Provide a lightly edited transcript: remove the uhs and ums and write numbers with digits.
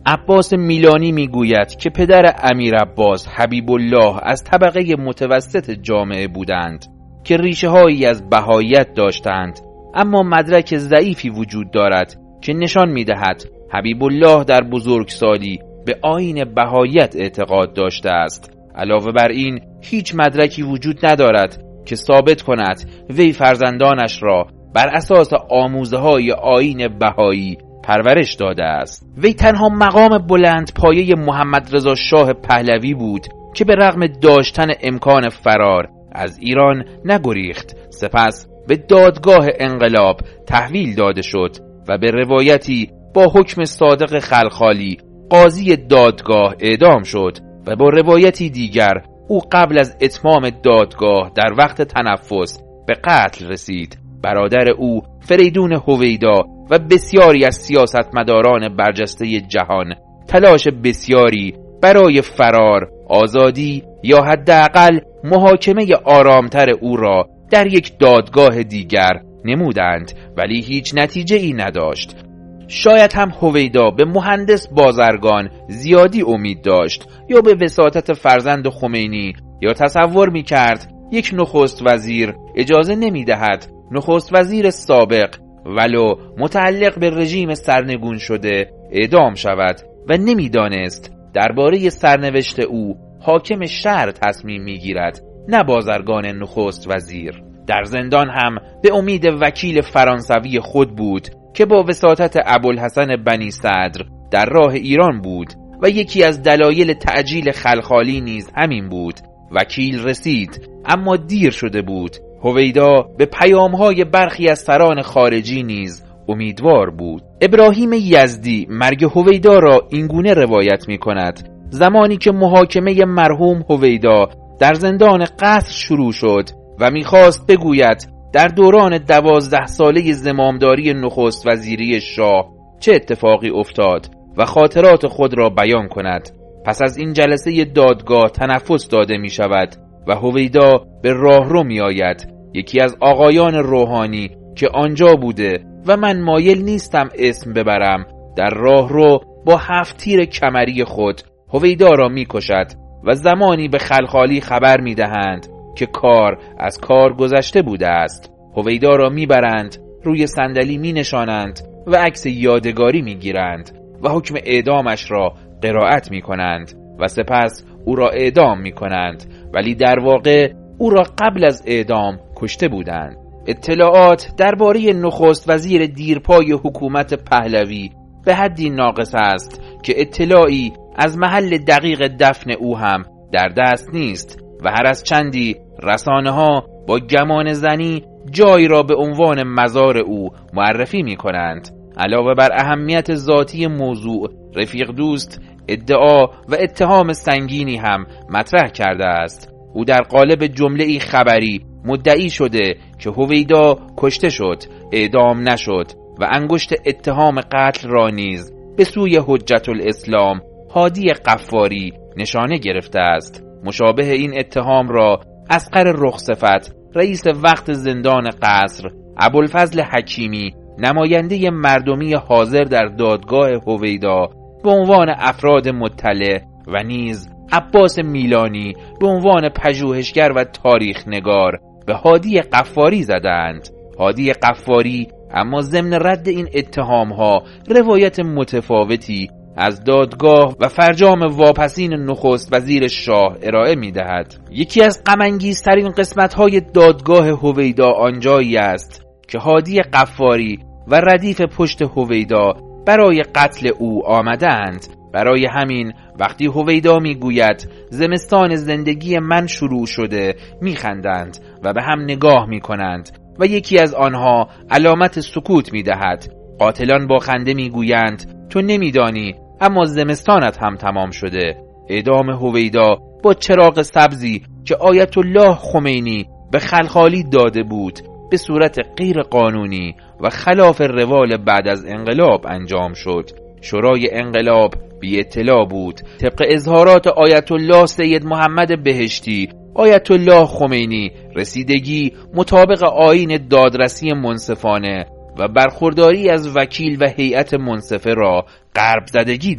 عباس میلانی میگوید که پدر امیر عباس حبیب الله از طبقه متوسط جامعه بودند که ریشه هایی از بهاییت داشتند، اما مدرک ضعیفی وجود دارد که نشان میدهد حبیب الله در بزرگسالی به آیین بهاییت اعتقاد داشته است. علاوه بر این هیچ مدرکی وجود ندارد که ثابت کند وی فرزندانش را بر اساس آموزه‌های آیین بهایی پرورش داده است. وی تنها مقام بلند پایه محمد رضا شاه پهلوی بود که به رغم داشتن امکان فرار از ایران نگریخت، سپس به دادگاه انقلاب تحویل داده شد و به روایتی با حکم صادق خلخالی قاضی دادگاه اعدام شد و با روایتی دیگر او قبل از اتمام دادگاه در وقت تنفس به قتل رسید. برادر او فریدون هویدا و بسیاری از سیاستمداران برجسته جهان تلاش بسیاری برای فرار، آزادی یا حداقل محاکمه آرامتر او را در یک دادگاه دیگر نمودند، ولی هیچ نتیجه ای نداشت. شاید هم هویدا به مهندس بازرگان زیادی امید داشت یا به وساطت فرزند خمینی، یا تصور می کرد یک نخست وزیر اجازه نمی دهد نخست وزیر سابق ولو متعلق به رژیم سرنگون شده اعدام شود و نمی دانست درباره سرنوشت او حاکم شهر تصمیم می گیرد نه بازرگان نخست وزیر. در زندان هم به امید وکیل فرانسوی خود بود که با وساطت ابوالحسن بنی صدر در راه ایران بود و یکی از دلایل تعجیل خلخالی نیز همین بود. وکیل رسید اما دیر شده بود. هویدا به پیام‌های برخی از سران خارجی نیز امیدوار بود. ابراهیم یزدی مرگ هویدا را اینگونه روایت می‌کند: زمانی که محاکمه مرحوم هویدا در زندان قصر شروع شد و می‌خواست بگوید در دوران 12 ساله زمامداری نخست وزیری شاه چه اتفاقی افتاد و خاطرات خود را بیان کند. پس از این جلسه دادگاه تنفس داده می شود و هویدا به راهرو می آید. یکی از آقایان روحانی که آنجا بوده و من مایل نیستم اسم ببرم، در راهرو با 7 تیر کمری خود هویدا را می کشد و زمانی به خلخالی خبر می دهند که کار از کار گذشته بوده است. هویدا را می برند، روی صندلی می نشانند و عکس یادگاری می گیرند و حکم اعدامش را قرائت می کنند و سپس او را اعدام می کنند، ولی در واقع او را قبل از اعدام کشته بودند. اطلاعات درباره نخست وزیر دیرپای حکومت پهلوی به حدی ناقص است که اطلاعی از محل دقیق دفن او هم در دست نیست و هر از چندی رسانه ها با گمان زنی جایی را به عنوان مزار او معرفی می کنند. علاوه بر اهمیت ذاتی موضوع، رفیق دوست ادعا و اتهام سنگینی هم مطرح کرده است. او در قالب جمله‌ای خبری مدعی شده که هویدا کشته شد، اعدام نشد و انگشت اتهام قتل را نیز به سوی حجت الاسلام هادی قفاری نشانه گرفته است. مشابه این اتهام را اصغر رخصفت، رئیس وقت زندان قصر، ابوالفضل حکیمی، نماینده مردمی حاضر در دادگاه هویدا به عنوان افراد مطلع و نیز عباس میلانی به عنوان پژوهشگر و تاریخ نگار به هادی قفاری زدند. هادی قفاری اما ضمن رد این اتهامها روایت متفاوتی از دادگاه و فرجام واپسین نخست وزیر شاه ارائه می دهد. یکی از غم‌انگیزترین قسمت‌های دادگاه هویدا آنجایی است که هادی قفاری و ردیف پشت هویدا برای قتل او آمدند. برای همین وقتی هویدا میگوید زمستان زندگی من شروع شده میخندند و به هم نگاه میکنند و یکی از آنها علامت سکوت میدهد. قاتلان با خنده میگویند تو نمیدانی اما زمستانت هم تمام شده. اعدام هویدا با چراغ سبزی که آیت الله خمینی به خلخالی داده بود به صورت غیر قانونی و خلاف روال بعد از انقلاب انجام شد. شورای انقلاب بی اطلاع بود. طبق اظهارات آیت الله سید محمد بهشتی، آیت الله خمینی رسیدگی مطابق آیین دادرسی منصفانه و برخورداری از وکیل و هیئت منصفه را غرب زدگی